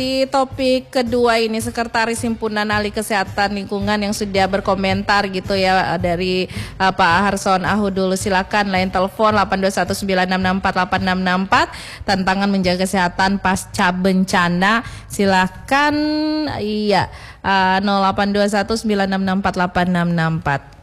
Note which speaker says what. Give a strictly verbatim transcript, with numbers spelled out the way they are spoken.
Speaker 1: Di topik kedua ini, Sekretaris Himpunan Ahli Kesehatan Lingkungan yang sudah berkomentar gitu ya dari uh, Pak Harson Ahu dulu. Silakan lain telepon delapan dua satu sembilan enam enam empat delapan enam enam empat, tantangan menjaga kesehatan pasca bencana. Silakan iya uh, nol delapan dua satu sembilan enam enam empat delapan enam enam empat.